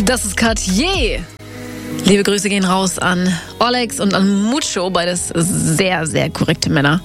Das ist Cartier. Liebe Grüße gehen raus an Olex und an Mucho, beides sehr, sehr korrekte Männer.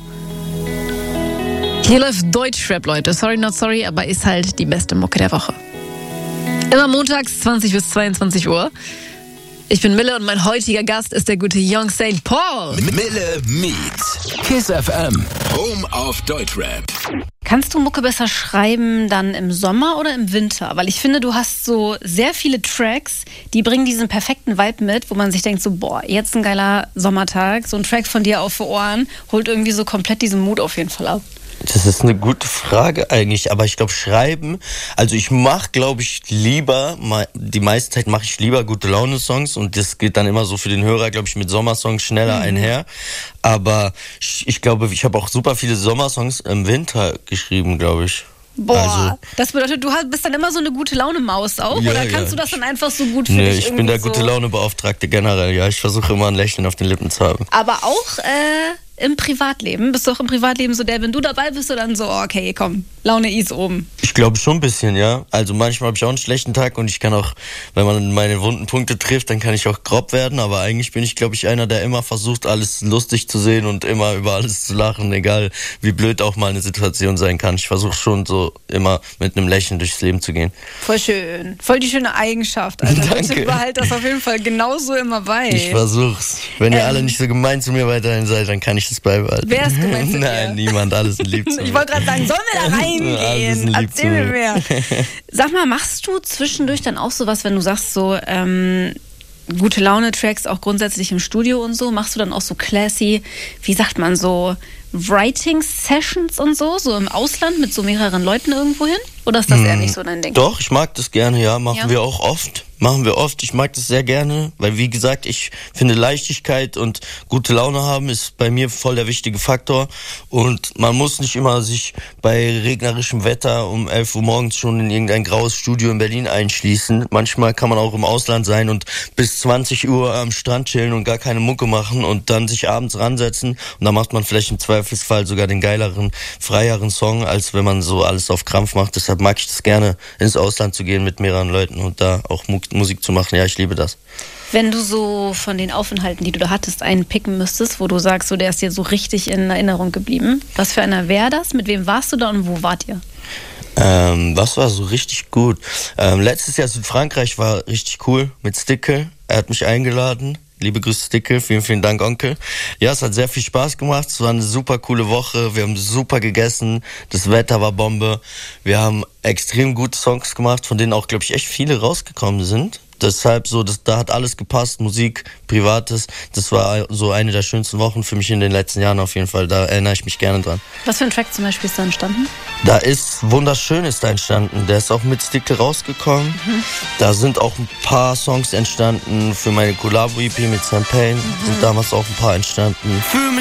Hier läuft Deutschrap, Leute. Sorry, not sorry, aber ist halt die beste Mucke der Woche. Immer montags 20 bis 22 Uhr. Ich bin Mille und mein heutiger Gast ist der gute Young St. Paul. Mille meets Kiss FM, Home of Deutschrap. Kannst du Mucke besser schreiben dann im Sommer oder im Winter? Weil ich finde, du hast so sehr viele Tracks, die bringen diesen perfekten Vibe mit, wo man sich denkt so, boah, jetzt ein geiler Sommertag. So ein Track von dir auf die Ohren holt irgendwie so komplett diesen Mut auf jeden Fall ab. Das ist eine gute Frage eigentlich, aber ich glaube schreiben, also ich mache, glaube ich, lieber, die meiste Zeit mache ich lieber gute Laune-Songs und das geht dann immer so für den Hörer, glaube ich, mit Sommersongs schneller einher, aber ich glaube, ich habe auch super viele Sommersongs im Winter geschrieben, glaube ich. Boah, also, das bedeutet, du bist dann immer so eine gute Laune-Maus auch? Ja, oder kannst du das dann einfach so gut für nee, dich ich bin der so gute Laune-Beauftragte generell, ja. Ich versuche immer ein Lächeln auf den Lippen zu haben. Aber auch im Privatleben? Bist du auch im Privatleben so der, wenn du dabei bist, du dann so, okay, komm, Laune ist oben? Ich glaube schon ein bisschen, ja. Also manchmal habe ich auch einen schlechten Tag und ich kann auch, wenn man meine wunden Punkte trifft, dann kann ich auch grob werden. Aber eigentlich bin ich, glaube ich, einer, der immer versucht, alles lustig zu sehen und immer über alles zu lachen, egal wie blöd auch mal eine Situation sein kann. Ich versuche schon so immer mit einem Lächeln durchs Leben zu gehen. Voll schön. Voll die schöne Eigenschaft. Also Danke. Bitte behalt das auf jeden Fall genauso immer bei. Ich versuch's. Wenn ihr alle nicht so gemein zu mir weiterhin seid, dann kann ich das beibehalten. Wer ist gemein zu dir? Nein, niemand. Alles sind lieb zu mir. Ich wollte gerade sagen, sollen wir da reingehen? Erzähl mir mehr. Sag mal, machst du zwischendurch dann auch sowas, wenn du sagst so, gute Laune-Tracks auch grundsätzlich im Studio und so, machst du dann auch so classy, wie sagt man so, Writing-Sessions und so im Ausland mit so mehreren Leuten irgendwo hin? Oder ist das eher nicht so dein Ding? Doch, ich mag das gerne, ja. Machen wir auch oft. Ich mag das sehr gerne, weil wie gesagt, ich finde Leichtigkeit und gute Laune haben ist bei mir voll der wichtige Faktor und man muss nicht immer sich bei regnerischem Wetter um 11 Uhr morgens schon in irgendein graues Studio in Berlin einschließen. Manchmal kann man auch im Ausland sein und bis 20 Uhr am Strand chillen und gar keine Mucke machen und dann sich abends ransetzen und dann macht man vielleicht im Zweifelsfall sogar den geileren, freieren Song, als wenn man so alles auf Krampf macht. Deshalb mag ich das gerne, ins Ausland zu gehen mit mehreren Leuten und da auch Musik zu machen. Ja, ich liebe das. Wenn du so von den Aufenthalten, die du da hattest, einen picken müsstest, wo du sagst, so, der ist dir so richtig in Erinnerung geblieben, was für einer wäre das? Mit wem warst du da und wo wart ihr? Was war so richtig gut? Letztes Jahr Südfrankreich war richtig cool mit Stickel. Er hat mich eingeladen. Liebe Grüße, Stickel. Vielen, vielen Dank, Onkel. Ja, es hat sehr viel Spaß gemacht. Es war eine super coole Woche. Wir haben super gegessen. Das Wetter war Bombe. Wir haben extrem gute Songs gemacht, von denen auch, glaube ich, echt viele rausgekommen sind. Deshalb so, da hat alles gepasst, Musik, Privates. Das war so eine der schönsten Wochen für mich in den letzten Jahren auf jeden Fall. Da erinnere ich mich gerne dran. Was für ein Track zum Beispiel ist da entstanden? Da ist Wunderschön ist da entstanden. Der ist auch mit Stickel rausgekommen. Da sind auch ein paar Songs entstanden für meine Collabo-EP mit Sam Payne. Sind damals auch ein paar entstanden.